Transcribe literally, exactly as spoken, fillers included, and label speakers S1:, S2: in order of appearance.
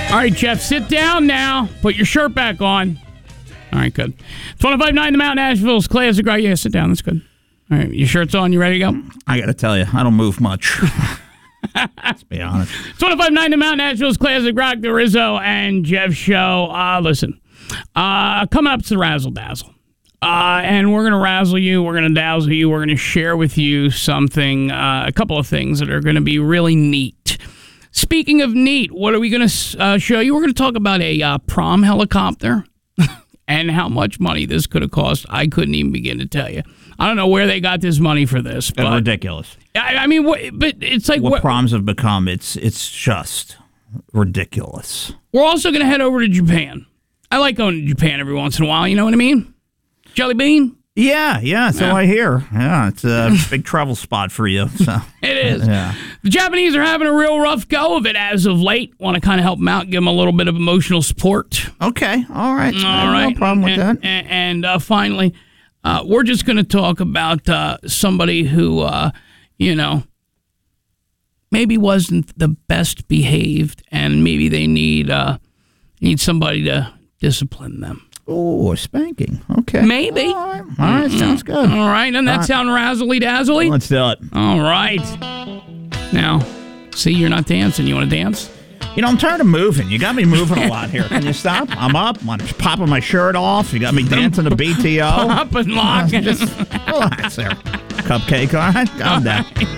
S1: All right, Jeff, sit down now. Put your shirt back on. All right, good. twenty-five point nine The Mount, Nashville's Classic Rock. Yeah, sit down. That's good. All right, your shirt's on. You ready to go?
S2: I got to tell you, I don't move much. Let's be honest.
S1: twenty-five point nine The Mount, Nashville's Classic Rock, the Rizzo and Jeff show. Uh, listen, uh, coming up to the Razzle Dazzle. Uh, and we're going to razzle you. We're going to dazzle you. We're going to share with you something, uh, a couple of things that are going to be really neat. Speaking of neat, what are we going to uh, show you? We're going to talk about a uh, prom helicopter and how much money this could have cost. I couldn't even begin to tell you. I don't know where they got this money for this. But,
S2: ridiculous.
S1: I, I mean, what, but it's like...
S2: What,
S1: what
S2: proms have become, it's it's just ridiculous.
S1: We're also going to head over to Japan. I like going to Japan every once in a while, you know what I mean? Jelly Bean?
S2: Yeah, yeah, so
S1: Yeah.
S2: I hear. Yeah, it's a big travel spot for you. So.
S1: It is.
S2: Yeah.
S1: The Japanese are having a real rough go of it as of late. Want to kind of help them out, give them a little bit of emotional support.
S2: Okay, all right.
S1: All
S2: no
S1: right.
S2: problem with
S1: and,
S2: that.
S1: And, and uh, finally, uh, we're just going to talk about uh, somebody who, uh, you know, maybe wasn't the best behaved, and maybe they need uh, need somebody to discipline them.
S2: Oh, a spanking. Okay.
S1: Maybe.
S2: All right, all right. Sounds good.
S1: All right, doesn't that
S2: All right.
S1: sound razzly dazzly?
S2: Let's do it.
S1: All right. Now, see, you're not dancing. You want to dance?
S2: You know, I'm tired of moving. You got me moving a lot here. Can you stop? I'm up. I'm popping my shirt off. You got me dancing to B T O.
S1: Up and lock.
S2: Just relax there. Cupcake, all right? Calm down.